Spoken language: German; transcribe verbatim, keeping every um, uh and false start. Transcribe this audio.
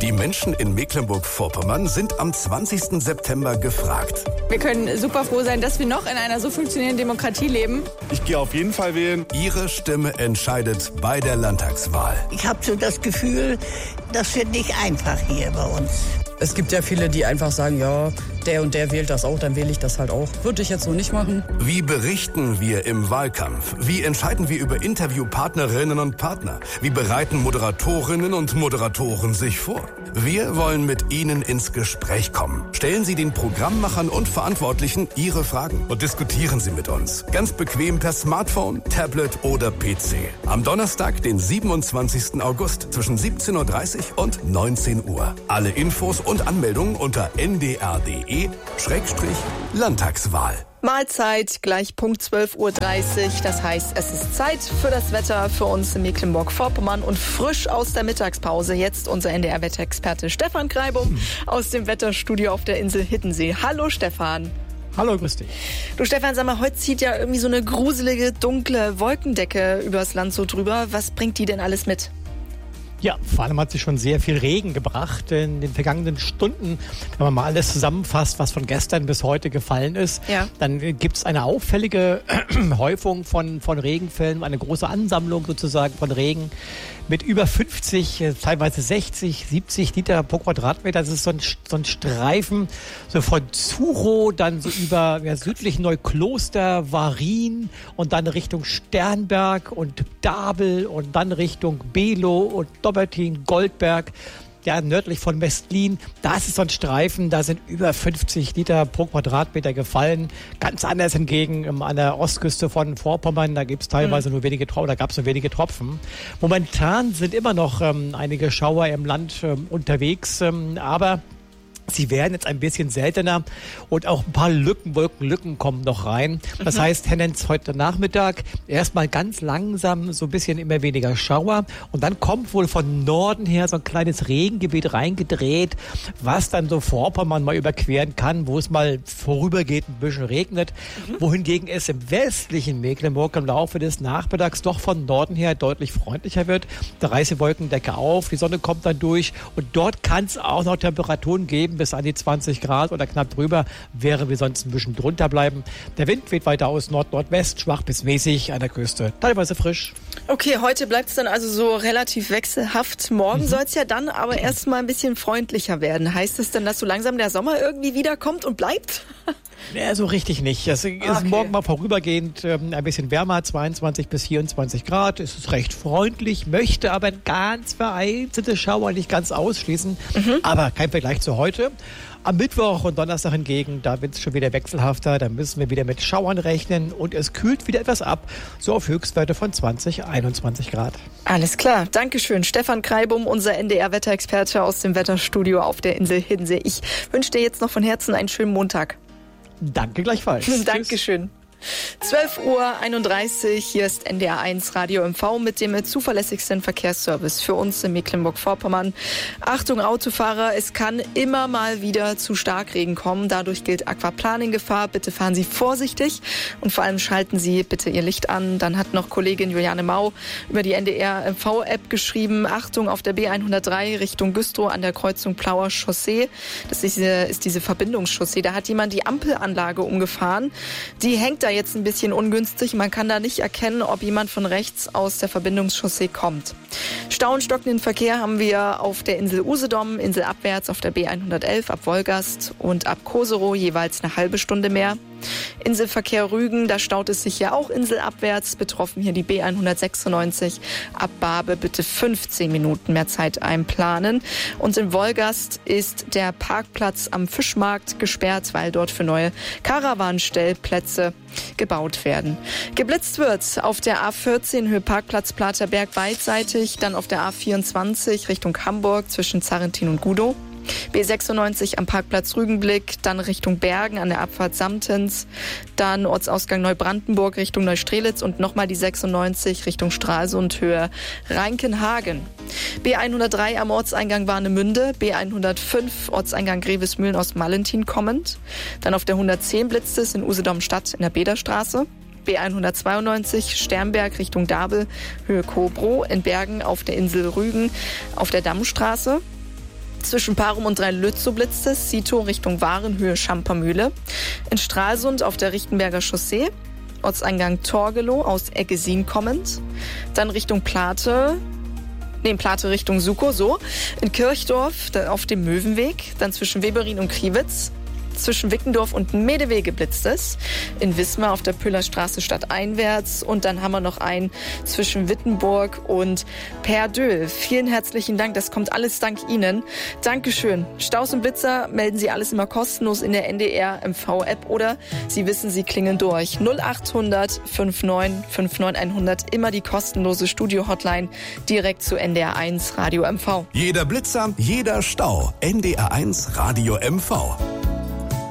Die Menschen in Mecklenburg-Vorpommern sind am zwanzigsten September gefragt. Wir können super froh sein, dass wir noch in einer so funktionierenden Demokratie leben. Ich gehe auf jeden Fall wählen. Ihre Stimme entscheidet bei der Landtagswahl. Ich habe so das Gefühl, das wird nicht einfach hier bei uns. Es gibt ja viele, die einfach sagen, ja, der und der wählt das auch, dann wähle ich das halt auch. Würde ich jetzt so nicht machen. Wie berichten wir im Wahlkampf? Wie entscheiden wir über Interviewpartnerinnen und Partner? Wie bereiten Moderatorinnen und Moderatoren sich vor? Wir wollen mit Ihnen ins Gespräch kommen. Stellen Sie den Programmmachern und Verantwortlichen Ihre Fragen und diskutieren Sie mit uns. Ganz bequem per Smartphone, Tablet oder P C. Am Donnerstag, den siebenundzwanzigsten August zwischen siebzehn Uhr dreißig und neunzehn Uhr. Alle Infos und Anmeldungen unter n d r punkt d e Schrägstrich Landtagswahl. Mahlzeit gleich Punkt zwölf Uhr dreißig. Das heißt, es ist Zeit für das Wetter für uns in Mecklenburg-Vorpommern und frisch aus der Mittagspause jetzt unser N D R-Wetterexperte Stefan Kreibum aus dem Wetterstudio auf der Insel Hiddensee. Hallo Stefan. Hallo, grüß dich. Du Stefan, sag mal, heute zieht ja irgendwie so eine gruselige, dunkle Wolkendecke übers Land so drüber. Was bringt die denn alles mit? Ja, vor allem hat sie schon sehr viel Regen gebracht in den vergangenen Stunden. Wenn man mal alles zusammenfasst, was von gestern bis heute gefallen ist, ja. dann gibt es eine auffällige Häufung von, von Regenfällen, eine große Ansammlung sozusagen von Regen mit über fünfzig, teilweise sechzig, siebzig Liter pro Quadratmeter. Das ist so ein, so ein Streifen so von Zuro, dann so über ja, südlich Neukloster, Varin und dann Richtung Sternberg und Dabel und dann Richtung Below und Dobbertin, Goldberg. Ja, nördlich von Mestlin, da ist so ein Streifen, da sind über fünfzig Liter pro Quadratmeter gefallen. Ganz anders hingegen an der Ostküste von Vorpommern, da gibt es teilweise mhm. nur wenige Tropfen, da gab es nur wenige Tropfen. Momentan sind immer noch ähm, einige Schauer im Land ähm, unterwegs, ähm, aber sie werden jetzt ein bisschen seltener und auch ein paar Lücken, Wolkenlücken kommen noch rein. Das mhm. heißt, Tendenz heute Nachmittag erstmal ganz langsam so ein bisschen immer weniger Schauer und dann kommt wohl von Norden her so ein kleines Regengebiet reingedreht, was dann so Vorpommern mal überqueren kann, wo es mal vorübergeht, ein bisschen regnet, mhm. wohingegen es im westlichen Mecklenburg im Laufe des Nachmittags doch von Norden her deutlich freundlicher wird. Da reißt die Wolkendecke auf, die Sonne kommt dann durch und dort kann es auch noch Temperaturen geben, bis an die zwanzig Grad oder knapp drüber, wäre wir sonst ein bisschen drunter bleiben. Der Wind weht weiter aus Nord-Nordwest, schwach bis mäßig an der Küste, teilweise frisch. Okay, heute bleibt es dann also so relativ wechselhaft. Morgen mhm. soll es ja dann aber erst mal ein bisschen freundlicher werden. Heißt es denn, dass so langsam der Sommer irgendwie wiederkommt und bleibt? Ja, so richtig nicht. Es ist okay. morgen mal vorübergehend ähm, ein bisschen wärmer, zweiundzwanzig bis vierundzwanzig Grad. Es ist recht freundlich, möchte aber ganz vereinzelte Schauer nicht ganz ausschließen. Mhm. Aber kein Vergleich zu heute. Am Mittwoch und Donnerstag hingegen, da wird es schon wieder wechselhafter. Da müssen wir wieder mit Schauern rechnen und es kühlt wieder etwas ab. So auf Höchstwerte von zwanzig, einundzwanzig Grad. Alles klar. Dankeschön. Stefan Kreibum, unser N D R-Wetterexperte aus dem Wetterstudio auf der Insel Hiddensee. Ich wünsche dir jetzt noch von Herzen einen schönen Montag. Danke gleichfalls. Dankeschön. zwölf Uhr einunddreißig, hier ist N D R eins Radio M V mit dem zuverlässigsten Verkehrsservice für uns in Mecklenburg-Vorpommern. Achtung Autofahrer, es kann immer mal wieder zu Starkregen kommen. Dadurch gilt Aquaplaning-Gefahr. Bitte fahren Sie vorsichtig und vor allem schalten Sie bitte Ihr Licht an. Dann hat noch Kollegin Juliane Mau über die N D R M V-App geschrieben, Achtung auf der B hundertdrei Richtung Güstrow an der Kreuzung Plauer Chaussee. Das ist diese, ist diese Verbindungschaussee. Da hat jemand die Ampelanlage umgefahren. Die hängt da jetzt ein bisschen ungünstig. Man kann da nicht erkennen, ob jemand von rechts aus der Verbindungschaussee kommt. Stau und stockenden Verkehr haben wir auf der Insel Usedom, inselabwärts auf der B hundertelf ab Wolgast und ab Koserow jeweils eine halbe Stunde mehr. Inselverkehr Rügen, da staut es sich ja auch inselabwärts. Betroffen hier die B hundertsechsundneunzig ab Barbe. Bitte fünfzehn Minuten mehr Zeit einplanen. Und in Wolgast ist der Parkplatz am Fischmarkt gesperrt, weil dort für neue Karawanstellplätze gebaut werden. Geblitzt wird auf der A vierzehn Höhe Parkplatz Platerberg beidseitig, dann auf der A vierundzwanzig Richtung Hamburg zwischen Zarrentin und Gudow. B sechsundneunzig am Parkplatz Rügenblick, dann Richtung Bergen an der Abfahrt Samtens, dann Ortsausgang Neubrandenburg Richtung Neustrelitz und nochmal die sechsundneunzig Richtung Stralsund Höhe Reinkenhagen. B hundertdrei am Ortseingang Warnemünde, B hundertfünf Ortseingang Grevesmühlen aus Mallentin kommend, dann auf der hundertzehn blitzt es in Usedom-Stadt in der Bederstraße. B hundertzweiundneunzig Sternberg Richtung Dabel, Höhe Kobrow, in Bergen auf der Insel Rügen auf der Dammstraße. Zwischen Parum und Drei-Lützow blitzt es, Cito Richtung Warenhöhe Schampermühle. In Stralsund auf der Richtenberger Chaussee, Ortseingang Torgelow aus Eggesin kommend. Dann Richtung Plate, nee, Plate Richtung Sukow, so. In Kirchdorf auf dem Möwenweg, dann zwischen Weberin und Kriwitz. Zwischen Wickendorf und Medewege blitzt es. In Wismar auf der Püllerstraße stadteinwärts. Und dann haben wir noch einen zwischen Wittenburg und Perdöhl. Vielen herzlichen Dank. Das kommt alles dank Ihnen. Dankeschön. Staus und Blitzer melden Sie alles immer kostenlos in der N D R M V-App oder Sie wissen, Sie klingen durch. null achthundert neunundfünfzig neunundfünfzig hundert. Immer die kostenlose Studio-Hotline direkt zu N D R eins Radio M V. Jeder Blitzer, jeder Stau. N D R eins Radio M V.